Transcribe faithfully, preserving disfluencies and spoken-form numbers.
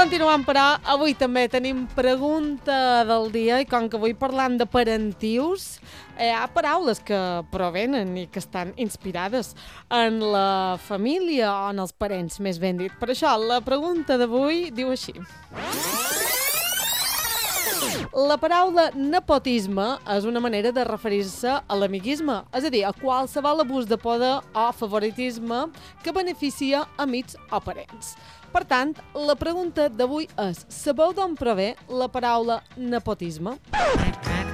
Continuem, però, avui també tenim pregunta del dia i com que avui parlant de parentius, hi ha paraules que provenen i que estan inspirades en la família o en els parents, més ben dit. Per això, la pregunta d'avui diu així. La paraula nepotisme és una manera de referir-se a l'amiguisme, és a dir, a qualsevol abús de poder o favoritisme que beneficia amics o parents. Per tant, la pregunta d'avui és: sabeu d'on prové la paraula nepotisme?